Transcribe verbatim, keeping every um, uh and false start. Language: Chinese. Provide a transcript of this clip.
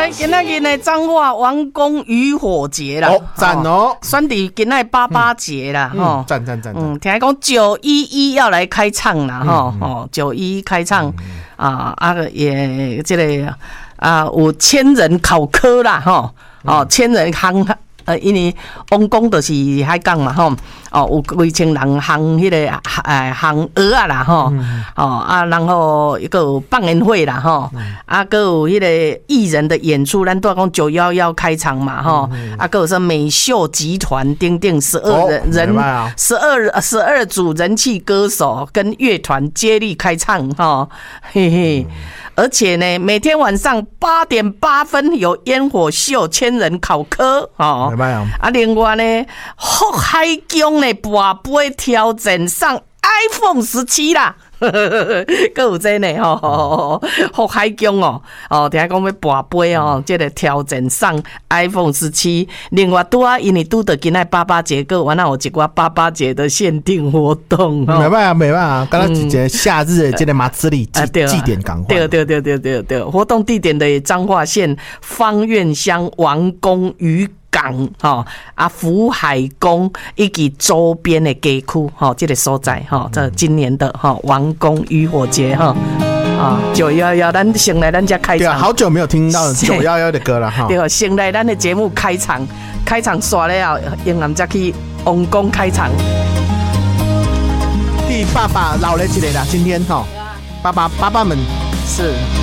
来今仔日呢，彰化王公渔火节啦， 哦，赞哦！ 选伫今仔八八节啦，吼， 赞赞赞！ 嗯，听讲九一一要来开唱啦，吼，哦，九一开唱啊啊也这个啊有千人考科啦，吼，哦，千人航。呃，因为王公就是海港嘛，吼，哦，有几千人航迄个诶航鹅啊啦，吼，哦啊，然后一个放烟会啦，吼，啊，个有迄个艺人的演出，咱都讲九幺幺开场嘛，吼，啊，个有说美秀集团丁丁十二人人十二十二组人气歌手跟乐团接力开唱，吼，嘿嘿。而且呢，每天晚上八点八分有烟火秀，千人考科哦。啊，另外呢，福海宫呢跋杯挑战上 iPhone 十七啦。还有这呢吼，福海宫哦，哦，听讲要跋杯哦，这个挑战上 iPhone 十七。另外拄啊，因为拄到今仔八八节，个完了有一寡八八节的限定活动。 没办法，没办法，刚刚一个夏日的这个马子里祭祭典港。 对对对对对对，活动地点的彰化县芳苑乡王公渔港吼啊，福海宫以及周边的街区吼，这个所在吼，这今年的吼王公渔火节哈啊，九幺幺，咱先来咱家开场。 对啊，好久没有听到九幺幺的歌了哈。 对，先来咱的节目开场，开场刷了后，用咱再去王公开场。 第爸爸老了一个啦，今天哈，爸爸爸爸们是。